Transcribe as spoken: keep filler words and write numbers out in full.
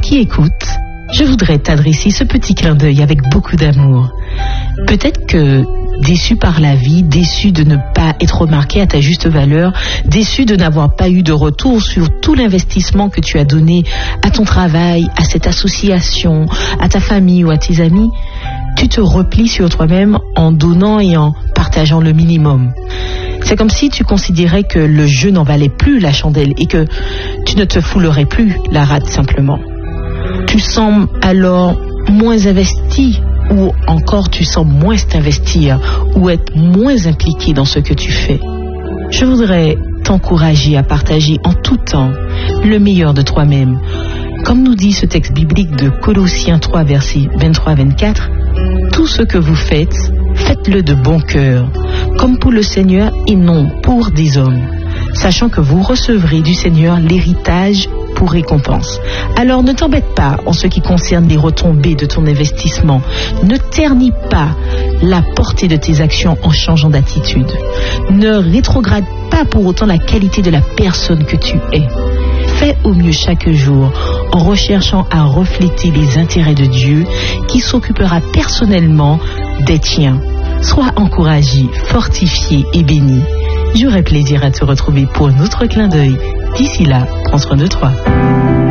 qui écoutes, je voudrais t'adresser ce petit clin d'œil avec beaucoup d'amour. Peut-être que déçu par la vie, déçu de ne pas être remarqué à ta juste valeur, déçu de n'avoir pas eu de retour sur tout l'investissement que tu as donné à ton travail, à cette association, à ta famille ou à tes amis, tu te replies sur toi-même en donnant et en partageant le minimum. C'est comme si tu considérais que le jeu n'en valait plus la chandelle et que tu ne te foulerais plus la rate simplement. Tu sembles alors moins investi ou encore tu sembles moins t'investir ou être moins impliqué dans ce que tu fais. Je voudrais t'encourager à partager en tout temps le meilleur de toi-même. Comme nous dit ce texte biblique de Colossiens trois, versets vingt-trois à vingt-quatre, tout ce que vous faites, faites-le de bon cœur, comme pour le Seigneur et non pour des hommes, sachant que vous recevrez du Seigneur l'héritage pour récompense. Alors ne t'embête pas en ce qui concerne les retombées de ton investissement. Ne ternis pas la portée de tes actions en changeant d'attitude. Ne rétrograde pas pour autant la qualité de la personne que tu es. Fais au mieux chaque jour en recherchant à refléter les intérêts de Dieu qui s'occupera personnellement des tiens. Sois encouragé, fortifié et béni. J'aurai plaisir à te retrouver pour un autre clin d'œil. D'ici là, prends soin de toi.